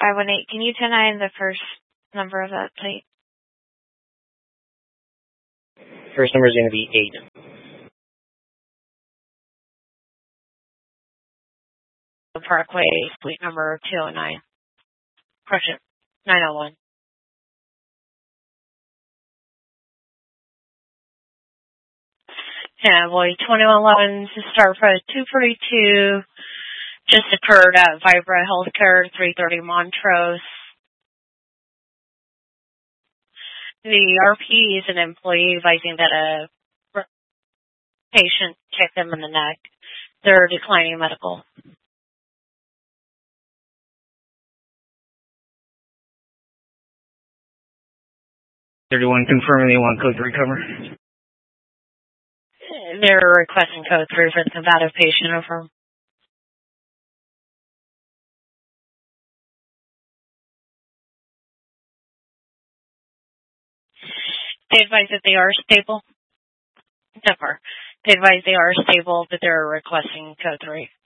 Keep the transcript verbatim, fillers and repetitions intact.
five one eight. Can you ten nine the first number of that plate? First number is going to be eight. Parkway, suite number two oh nine. Crush it. nine oh one. Yeah, boy, twenty-one eleven to start for two forty-two. Just occurred at Vibra Healthcare, three thirty Montrose. The R P is an employee advising that a patient kicked them in the neck. They're declining medical. thirty-one confirming they want code three cover. They're requesting code three for the combative patient over. They advise that they are stable. Never. They advise they are stable, but they're requesting code three.